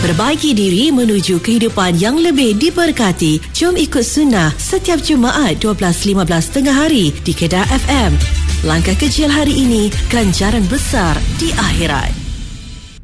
Perbaiki diri menuju kehidupan yang lebih diberkati. Jom ikut sunnah setiap Jumaat 12.15 tengah hari di Kedah FM. Langkah kecil hari ini, ganjaran besar di akhirat.